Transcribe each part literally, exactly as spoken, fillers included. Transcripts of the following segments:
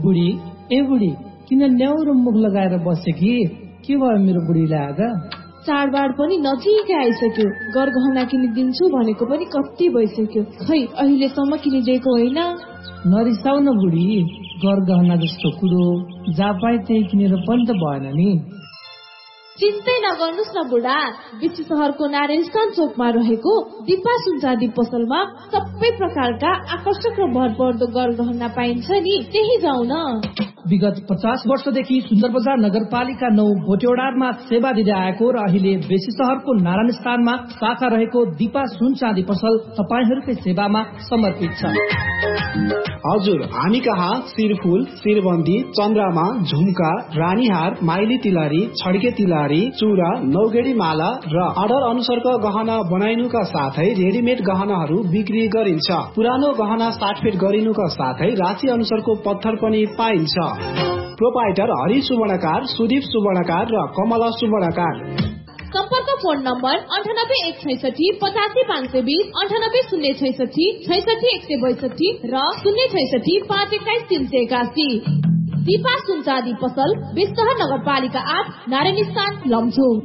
बुढी ए बुढी किन न्याउरो मुख लगाएर बसे कि के भयो मेरो बुढीलाई आज? चाडबाड पनि नजिकै आइसक्यो, गरगहना किनिदिन्छु भनेको पनि कति भइसक्यो, खै अहिलेसम्म किनिदिएको होइन। नरिसाउ न बुढी, गरगहना जस्तो कुरो जहाँ पाए त्यही किनेर पनि त भएन नि। चिन्तै नगर्नुस् न बुढा, बिच शहरको नारायण चोकमा रहेको दिपा सुनचाँदी पसलमा सबै प्रकारका आकर्षक र भरपर्दो गरगहना पाइन्छ नि, त्यही जाऊ न। विगत पचास वर्षदेखि सुन्दर बजार नगरपालिका नौ भोटेओडारमा सेवा दिँदै आएको र अहिले बेसी शहरको नारायण स्थानमा शाखा रहेको दिपा सुनचाँदी पसल तपाईहरूकै सेवामा समर्पित छ। हजुर, हामी कहाँ शिरफुल, शिरबन्दी, चन्द्रमा, झुम्का, रानीहार, माइली तिलहरी, छड्के तिलहरी, चुरा, नौगेडी माला र अर्डर अनुसारका गहना बनाइनुका साथै रेडिमेड गहनाहरू बिक्री गरिन्छ। पुरानो गहना साटफेट गरिनुका साथै राशि अनुसारको पत्थर पनि पाइन्छ। प्रोपाइटर हरि सुवर्णकार, सुदीप सुवर्णकार र कमला सुवर्णकार। सम्पर्क फोन नम्बर अन्ठानब्बे एक छैसठी पचासी पाँच सय बीस, अन्ठानब्बे शून्य छैसठी छैसठी एक सय बैसठी र शून्य छैसठी पाँच एक्काइस तीन सय एकासी। दिपा सुनचाँदी पसल, बेसीशहर नगरपालिका आठ, नारायण स्थान, लमजुङ।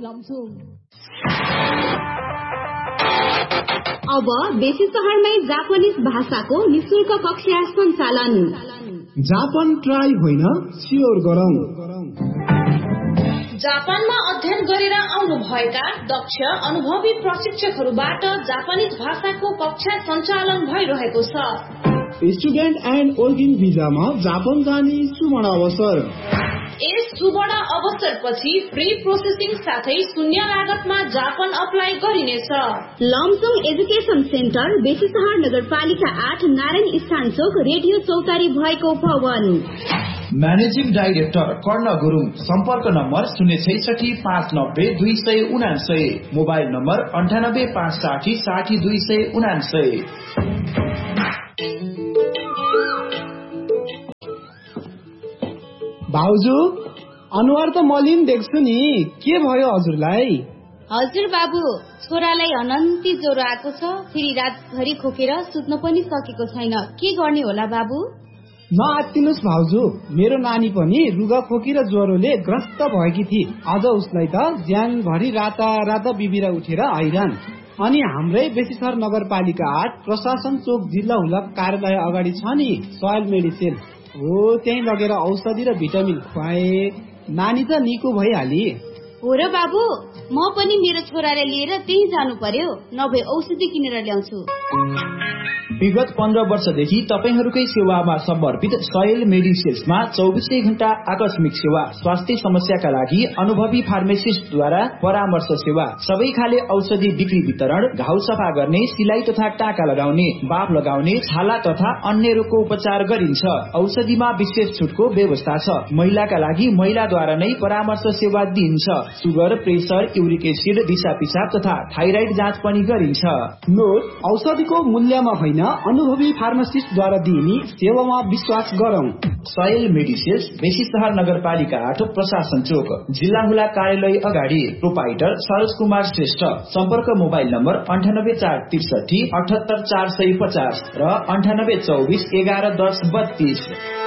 अब बेसी शहरमै जापानिज भाषाको निशुल्क कक्षा सञ्चालन। जापान ट्राई होइन, स्योर गरौँ। जापानमा अध्ययन गरेर आउनु भएका दक्ष अनुभवी प्रशिक्षकहरूबाट जापानिज भाषाको कक्षा सञ्चालन भइरहेको छ। स्टुडेन्ट एन्ड वर्किङ भिजामा जापान जाने सुवर्ण अवसर। यस सुवर्ण अवसरपछि फ्री प्रोसेसिङ साथै शून्य लागतमा जापान अप्लाई गरिनेछ। लमजुङ एजुकेसन सेन्टर, बेसीशहर नगरपालिका आठ, नारायण स्थान चोक, रेडियो चौतारी भएको भवन। म्यानेजिङ डाइरेक्टर कर्ण गुरुङ। सम्पर्क नम्बर शून्य छैसठी पाँच नब्बे दुई सय उनासय, मोबाइल नम्बर अन्ठानब्बे पाँच साठी साठी दुई सय उनासय। भाउजू, अनुहार त मलिन देख्छु नि, के भयो हजुरलाई? हजुर बाबु, छोरालाई अनन्ती ज्वरो आएको छ, फेरि रातभरि खोकेर सुत्न पनि सकेको छैन, के गर्ने होला बाबु? नआत्तिनुस् भाउजू, मेरो नानी पनि रुगा खोकी र ज्वरोले ग्रस्त भएकी थिए। अझ उसलाई त ज्यानभरि राता राता बिबिरा उठेर हैरान। अनि हाम्रै बेसीशहर नगरपालिका आठ, प्रशासन चोक, जिल्ला हुलक कार्यालय अगाडि छ नि सोयल मेडिसिन हो, त्यही लगेर औषधि र भिटामिन खुवाए, नानी त निको भइहाली। हो र बाबु, म पनि मेरो छोरालाई लिएर त्यही जानु पर्यो, नभए औषधि किनेर ल्याउँछु। विगत पन्ध्र वर्षदेखि तपाईहरूकै सेवामा समर्पित सोयल मेडिसिन्समा चौबिसै घण्टा आकस्मिक सेवा, स्वास्थ्य समस्याका लागि अनुभवी फार्मेसिस्टद्वारा परामर्श सेवा, सबै खाले औषधि बिक्री वितरण, घाउ सफा गर्ने, सिलाई तथा टाका लगाउने, बाफ लगाउने, छाला तथा अन्य रोगको उपचार गरिन्छ। औषधिमा विशेष छुटको व्यवस्था छ। महिलाका लागि महिलाद्वारा नै परामर्श सेवा दिइन्छ। सुगर, प्रेसर, युरिक एसिड, दिशा पिसाब तथा थाइराइड जाँच पनि गरिन्छ। नोट, औषधिको मूल्यमा होइन, अनुभवी फार्मासिस्टद्वारा दिइने सेवामा विश्वास गरौं। सोयल मेडिसिन्स, बेसीशहर नगरपालिका आठ, प्रशासन चोक, जिल्ला हुला कार्यालय अगाडि। प्रोपाइटर सरोज कुमार श्रेष्ठ। सम्पर्क मोबाइल नम्बर अन्ठानब्बे चार त्रिसठी अठहत्तर चार सय पचास र अन्ठानब्बे चौबिस एघार दस बत्तीस।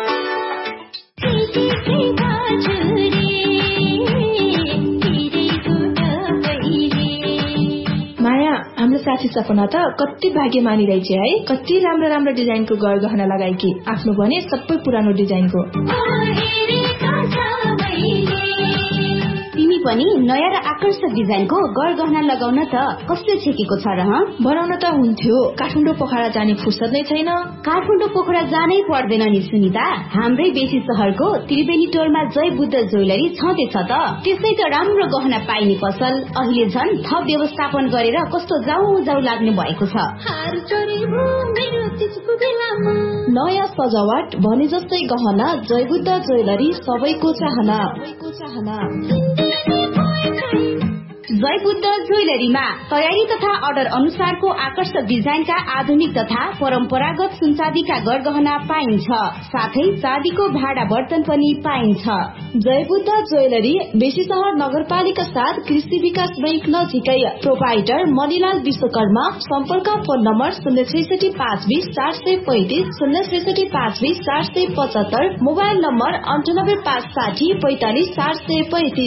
हाम्रो साथी सपना त कति भाग्यमानी रहेछ है, कति राम्रो राम्रो डिजाइनको गरगहना लगाएकी, आफ्नो भने सबै पुरानो डिजाइनको। तिमी पनि नयाँ र आकर्षक डिजाइनको गरगहना लगाउन त कस्तो छेकेको छ र? बनाउन त हुन्थ्यो, काठमाडौँ पोखरा जाने फुर्सद नै छैन। काठमाडौँ पोखरा जानै पर्दैन नि सुनिता, हाम्रै बेसी शहरको त्रिवेणी टोलमा जय बुद्ध ज्वेलरी छँदैछ त। त्यसै त राम्रो गहना पाइने पसल अहिले झन् थप व्यवस्थापन गरेर कस्तो जाउ जाउ लाग्ने भएको छ। नयाँ सजावट भने जस्तै गहना, जय बुद्ध ज्वेलरी सबैको चाहना। जय बुद्ध ज्वेलरीमा तयारी तथा अर्डर अनुसारको आकर्षक डिजाइनका आधुनिक तथा परम्परागत सुनचाँदीका गरगहना पाइन्छ। साथै चाँदीको भाडा बर्तन पनि पाइन्छ। जय बुद्ध ज्वेलरी बेसी सहर नगरपालिका साथ कृषि विकास बैंक नजिकै। प्रोपाइटर मणिलाल विश्वकर्मा। सम्पर्क फोन नम्बर शून्य छैसठी पाँच बीस चार सय पैंतिस शून्य छैसठी पाँच बीस चार सय पचहत्तर। मोबाइल नम्बर अन्ठानब्बे पाँच साठी पैंतालिस चार सय पैंतिस।